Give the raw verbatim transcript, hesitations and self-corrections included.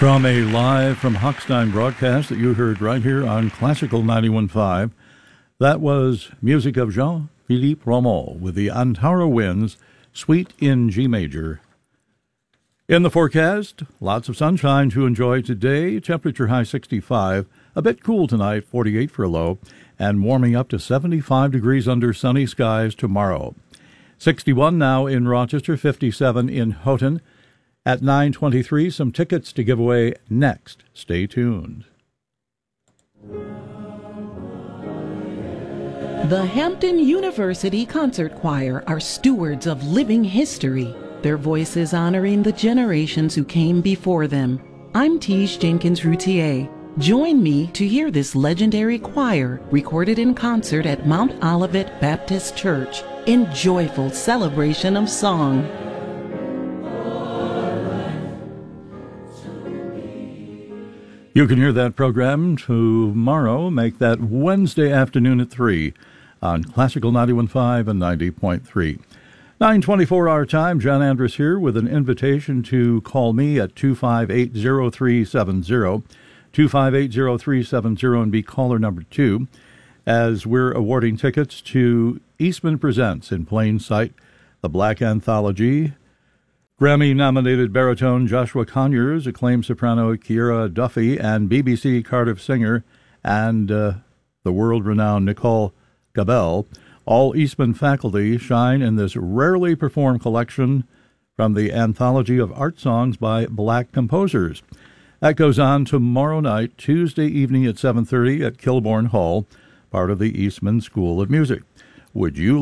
From a live from Hochstein broadcast that you heard right here on Classical ninety-one point five, that was music of Jean-Philippe Rameau with the Antara Winds, Suite in G major. In the forecast, lots of sunshine to enjoy today, temperature high sixty-five, a bit cool tonight, forty-eight for a low, and warming up to seventy-five degrees under sunny skies tomorrow. sixty-one now in Rochester, fifty-seven in Houghton. At nine twenty-three, some tickets to give away next. Stay tuned. The Hampton University Concert Choir are stewards of living history, their voices honoring the generations who came before them. I'm Tiege Jenkins-Routier. Join me to hear this legendary choir recorded in concert at Mount Olivet Baptist Church in joyful celebration of song. You can hear that program tomorrow. Make that Wednesday afternoon at three on Classical ninety-one point five and ninety point three. nine twenty-four our time. John Andrus here with an invitation to call me at two five eight, zero three seven zero, two five eight, zero three seven zero, and be caller number two, as we're awarding tickets to Eastman Presents in Plain Sight, the Black Anthology. Grammy-nominated baritone Joshua Conyers, acclaimed soprano Kiera Duffy, and B B C Cardiff singer and uh, the world-renowned Nicole Gabel. All Eastman faculty shine in this rarely performed collection from the Anthology of Art Songs by Black Composers. That goes on tomorrow night, Tuesday evening at seven thirty at Kilbourne Hall, part of the Eastman School of Music. Would you